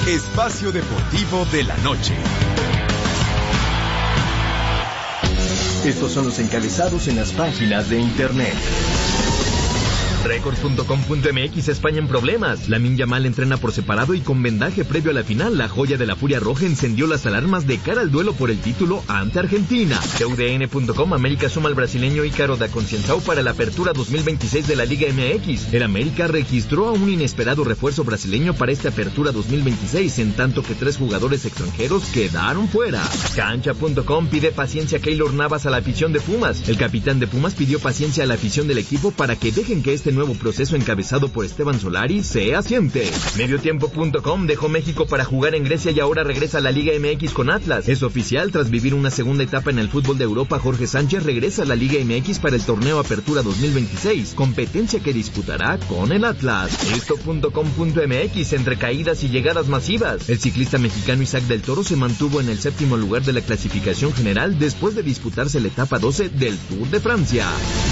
Espacio Deportivo de la Noche. Estos son los encabezados en las páginas de internet. Record.com.mx, España en problemas. Lamine Yamal entrena por separado y con vendaje previo a la final. La joya de la Furia Roja encendió las alarmas de cara al duelo por el título ante Argentina. TUDN.com, América suma al brasileño Ícaro da Conceição para la apertura 2026 de la Liga MX. El América registró a un inesperado refuerzo brasileño para esta apertura 2026, en tanto que 3 jugadores extranjeros quedaron fuera. Cancha.com pide paciencia a Keylor Navas a la afición de Pumas. El capitán de Pumas pidió paciencia a la afición del equipo para que dejen que este nuevo proceso encabezado por Esteban Solari se asiente. Mediotiempo.com dejó México para jugar en Grecia y ahora regresa a la Liga MX con Atlas. Es oficial, tras vivir una segunda etapa en el fútbol de Europa, Jorge Sánchez regresa a la Liga MX para el torneo Apertura 2026, competencia que disputará con el Atlas. Esto.com.mx, entre caídas y llegadas masivas. El ciclista mexicano Isaac del Toro se mantuvo en el 7º lugar de la clasificación general después de disputarse la etapa 12 del Tour de Francia.